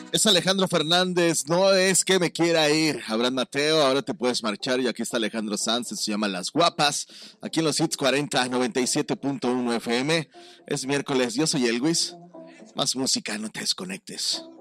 Es Alejandro Fernández, no es que me quiera ir. Abraham Mateo, ahora te puedes marchar. Y aquí está Alejandro Sanz, se llama Las Guapas. Aquí en los Hits 40, 97.1 FM. Es miércoles, yo soy Elvis. Más música, no te desconectes.